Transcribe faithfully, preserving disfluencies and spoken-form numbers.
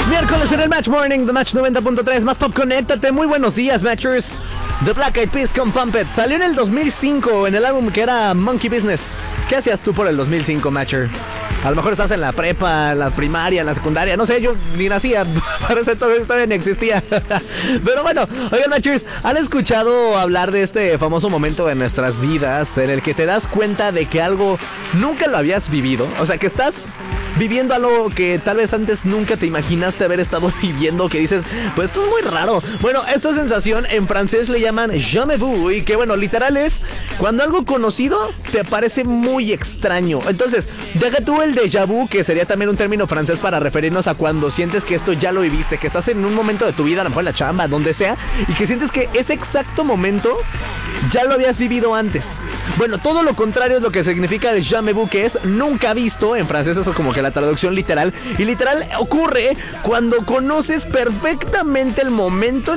Miércoles en el Match Morning de Match noventa punto tres. Más Pop, conéctate. Muy buenos días, Matchers. The Black Eyed Peas con Pump It. Salió en el dos mil cinco en el álbum que era Monkey Business. ¿Qué hacías tú por el dos mil cinco, Matcher? A lo mejor estás en la prepa, en la primaria, en la secundaria. No sé, yo ni nacía. Parece que todavía, todavía ni existía. Pero bueno, oigan, Matchers, ¿han escuchado hablar de este famoso momento de nuestras vidas en el que te das cuenta de que algo nunca lo habías vivido? O sea, que estás viviendo algo que tal vez antes nunca te imaginaste haber estado viviendo, que dices, pues esto es muy raro. Bueno, esta sensación en francés le llaman jamais vu, y que bueno, literal es cuando algo conocido te parece muy extraño. Entonces, deja tú el déjà vu, que sería también un término francés para referirnos a cuando sientes que esto ya lo viviste, que estás en un momento de tu vida, a lo mejor en la chamba, donde sea, y que sientes que ese exacto momento ya lo habías vivido antes. Bueno, todo lo contrario es lo que significa el jamais vu, que es nunca visto. En francés eso es como que la traducción literal. Y literal ocurre cuando conoces perfectamente el momento